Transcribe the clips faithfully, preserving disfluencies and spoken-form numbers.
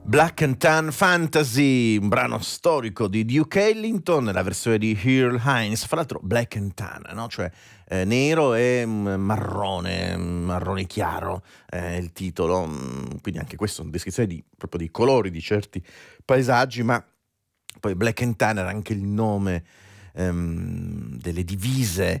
Black and Tan Fantasy, un brano storico di Duke Ellington nella versione di Earl Hines, fra l'altro Black and Tan, no? Cioè eh, nero e mm, marrone, marrone chiaro è il titolo, mm, quindi anche questo è una descrizione di, proprio dei colori di certi paesaggi, ma poi Black and Tan era anche il nome ehm, delle divise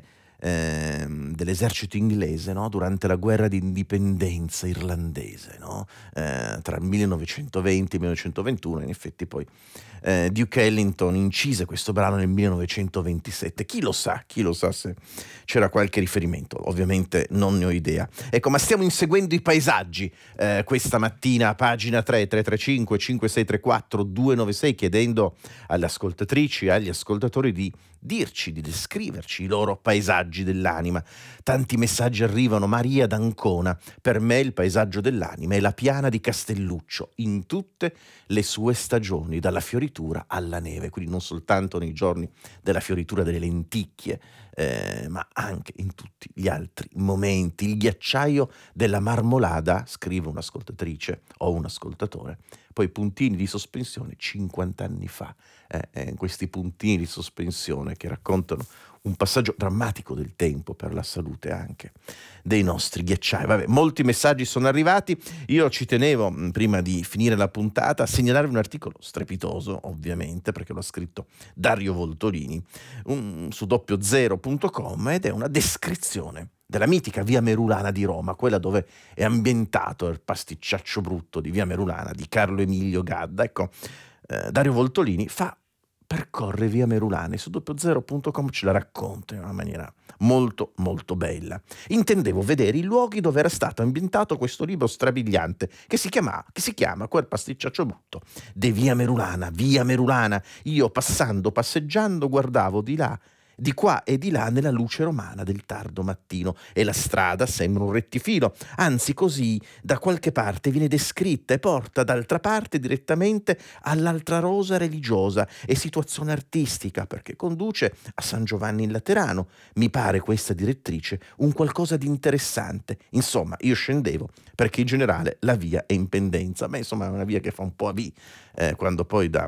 ehm, dell'esercito inglese, no? Durante la guerra di indipendenza irlandese, no? Eh, tra il millenovecentoventi e il millenovecentoventuno. In effetti poi eh, Duke Ellington incise questo brano nel millenovecentoventisette. Chi lo sa, chi lo sa se c'era qualche riferimento, ovviamente non ne ho idea. Ecco, ma stiamo inseguendo i paesaggi eh, questa mattina a pagina tre, tre tre cinque cinque sei tre quattro due nove sei, chiedendo alle ascoltatrici e agli ascoltatori di dirci, di descriverci i loro paesaggi dell'anima. Tanti messaggi arrivano. Maria d'Ancona: per me il paesaggio dell'anima è la piana di Castelluccio in tutte le sue stagioni, dalla fioritura alla neve, quindi non soltanto nei giorni della fioritura delle lenticchie, eh, ma anche in tutti gli altri momenti. Il ghiacciaio della Marmolada, scrive un'ascoltatrice o un ascoltatore, poi puntini di sospensione cinquanta anni fa. Eh, eh, questi puntini di sospensione che raccontano un passaggio drammatico del tempo per la salute anche dei nostri ghiacciai. Vabbè, molti messaggi sono arrivati. Io ci tenevo, mh, prima di finire la puntata, a segnalarvi un articolo strepitoso, ovviamente, perché l'ha scritto Dario Voltolini un, su doppio zero punto com, ed è una descrizione della mitica Via Merulana di Roma, quella dove è ambientato il pasticciaccio brutto di Via Merulana di Carlo Emilio Gadda. Ecco, eh, Dario Voltolini fa percorre Via Merulana e su doppio zero punto com ce la racconta in una maniera molto molto bella. Intendevo vedere i luoghi dove era stato ambientato questo libro strabiliante che si chiama, che si chiama Quel pasticciaccio brutto de Via Merulana. Via Merulana, io passando, passeggiando, guardavo di là, di qua e di là nella luce romana del tardo mattino, e la strada sembra un rettifilo, anzi così da qualche parte viene descritta e porta d'altra parte direttamente all'altra rosa religiosa e situazione artistica, perché conduce a San Giovanni in Laterano. Mi pare questa direttrice un qualcosa di interessante. Insomma, io scendevo perché in generale la via è in pendenza, ma insomma è una via che fa un po' a V eh, quando poi da...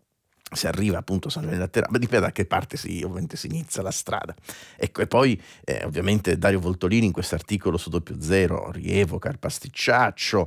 si arriva appunto a San Giovanni Laterano, ma dipende da che parte si, ovviamente si inizia la strada. Ecco, e poi eh, ovviamente Dario Voltolini in questo articolo su doppio zero rievoca il pasticciaccio,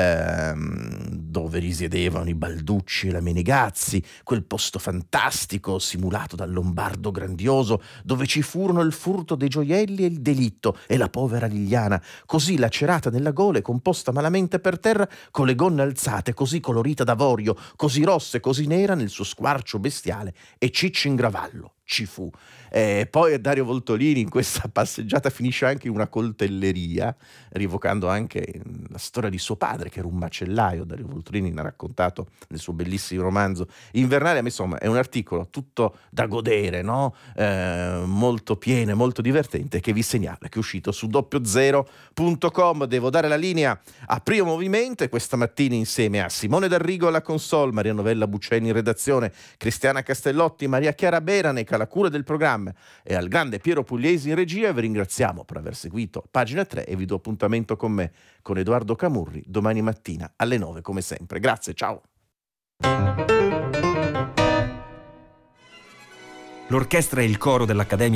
ehm, dove risiedevano i Balducci e la Menegazzi, quel posto fantastico simulato dal Lombardo grandioso, dove ci furono il furto dei gioielli e il delitto, e la povera Liliana, così lacerata nella gola e composta malamente per terra, con le gonne alzate, così colorita d'avorio, così rossa e così nera nel suo squarcio bestiale, e Cicci in Gravallo ci fu. Eh, poi Dario Voltolini in questa passeggiata finisce anche in una coltelleria, rievocando anche la storia di suo padre che era un macellaio. Dario Voltolini ne ha raccontato nel suo bellissimo romanzo Invernale. Ma insomma è un articolo tutto da godere, no? Eh, molto pieno, molto divertente, che vi segnalo che è uscito su doppio zero punto com. Devo dare la linea a Primo Movimento, e questa mattina insieme a Simone D'Arrigo alla console, Maria Novella Buceni in redazione, Cristiana Castellotti, Maria Chiara Beranec alla cura del programma, e al grande Piero Pugliesi in regia. Vi ringraziamo per aver seguito Pagina tre e vi do appuntamento con me, con Edoardo Camurri, domani mattina alle nove come sempre. Grazie, ciao. L'orchestra e il coro dell'Accademia